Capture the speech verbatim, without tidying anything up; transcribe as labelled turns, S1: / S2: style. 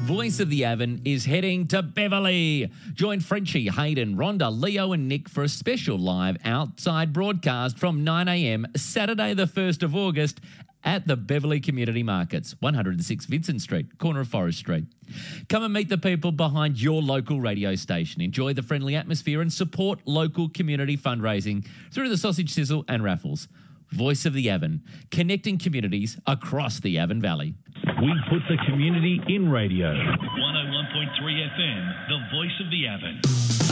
S1: Voice of the Avon is heading to Beverley. Join Frenchie, Hayden, Rhonda, Leo and Nick for a special live outside broadcast from nine a m Saturday the first of August at the Beverley Community Markets, one oh six Vincent Street, corner of Forest Street. Come and meet the people behind your local radio station. Enjoy the friendly atmosphere and support local community fundraising through the sausage sizzle and raffles. Voice of the Avon, connecting communities across the Avon Valley.
S2: We put the community in radio.
S3: one oh one point three F M, the Voice of the Avon.